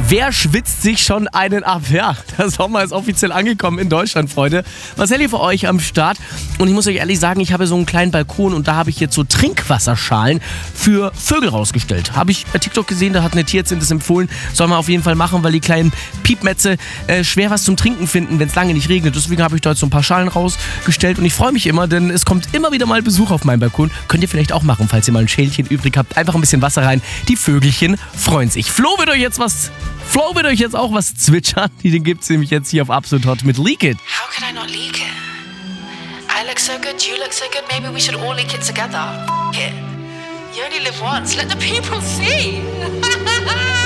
Wer schwitzt sich schon einen ab? Ja, der Sommer ist offiziell angekommen in Deutschland, Freunde. Marcel hier für euch am Start. Und ich muss euch ehrlich sagen, ich habe so einen kleinen Balkon und da habe ich jetzt so Trinkwasserschalen für Vögel rausgestellt. Habe ich bei TikTok gesehen, da hat eine Tierärztin das empfohlen. Soll man auf jeden Fall machen, weil die kleinen Piepmetze schwer was zum Trinken finden, wenn es lange nicht regnet. Deswegen habe ich da jetzt so ein paar Schalen rausgestellt und ich freue mich immer, denn es kommt immer wieder mal Besuch auf meinem Balkon. Könnt ihr vielleicht auch machen, falls ihr mal ein Schälchen übrig habt. Einfach ein bisschen Wasser rein. Die Vögelchen freuen sich. Flo wird euch jetzt auch was zwitschern. Den gibt's nämlich jetzt hier auf Absolut Hot mit Leak It. How could I not leak it? I look so good, you look so good, maybe we should all leak it together. F*** it. You only live once, let the people see.